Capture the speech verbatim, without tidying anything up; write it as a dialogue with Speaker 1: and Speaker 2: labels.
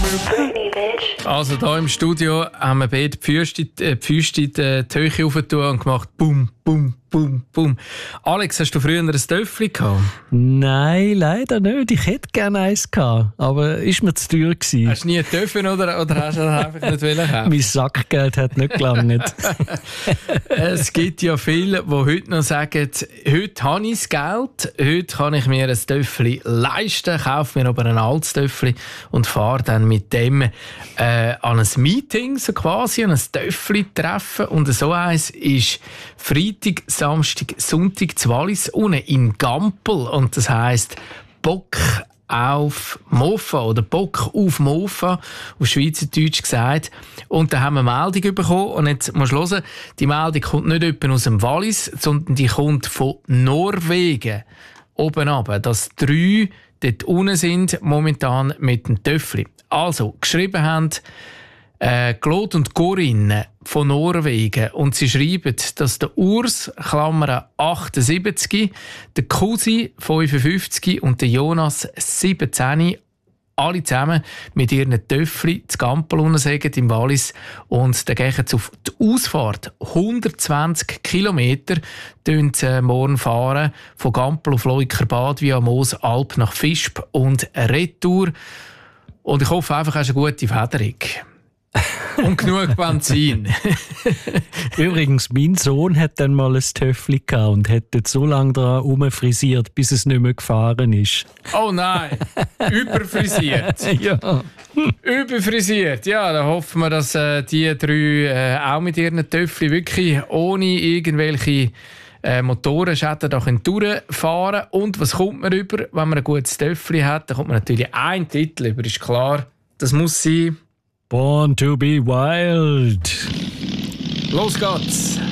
Speaker 1: Also hier im Studio haben wir beide die Füße, äh, die Füße in die Höhe aufgetan und gemacht bum, bum, bum, bum. Alex, hast du früher ein Töffli gehabt?
Speaker 2: Nein, leider nicht. Ich hätte gerne eins gehabt, aber ist mir zu teuer gewesen.
Speaker 1: Hast du nie einen Töffel oder, oder hast du das einfach nicht wollen haben?
Speaker 2: Mein Sackgeld hat nicht gelangt.
Speaker 1: Es gibt ja viele, die heute noch sagen, heute habe ich das Geld, heute kann ich mir ein Töffli leisten, kaufe mir aber ein altes Töffli und fahre dann mit dem äh, an ein Meeting, so quasi, an ein Töffli-Treffen. Und so eins ist Freitag, Samstag, Sonntag zu Wallis, unten in Gampel. Und das heisst Bock auf Mofa oder Bock auf Mofa, auf Schweizerdeutsch gesagt. Und da haben wir eine Meldung bekommen. Und jetzt musst du hören, die Meldung kommt nicht etwa aus dem Wallis, sondern die kommt von Norwegen. Oben runter, dass drei dort unten sind, momentan mit dem Töffli. Also, geschrieben haben äh, Claude und Corinne von Norwegen. Und sie schreiben, dass der Urs, Klammer achtundsiebzig, der Kusi, fünfundfünfzig und der Jonas, siebzehn, alle zusammen mit ihren Töffli zu Gampel unten im Wallis. Und dann gehen sie auf die Ausfahrt. hundertzwanzig Kilometer fahren sie morgen fahren, von Gampel auf Leukerbad via Moosalp nach Visp und Retour. Und ich hoffe einfach, hast eine gute Federung. Und genug Benzin.
Speaker 2: Übrigens, mein Sohn hat dann mal ein Töffli gehabt und hat dort so lange daran herumfrisiert, bis es nicht mehr gefahren ist.
Speaker 1: Oh nein, überfrisiert.
Speaker 2: Ja.
Speaker 1: Überfrisiert. Ja, dann hoffen wir, dass äh, die drei äh, auch mit ihren Töffli wirklich ohne irgendwelche äh, Motorenschäden da durchfahren können. Und was kommt man über, wenn man ein gutes Töffli hat? Da kommt man natürlich einen Titel über, ist klar. Das muss sein:
Speaker 2: Born to be wild.
Speaker 1: Los geht's!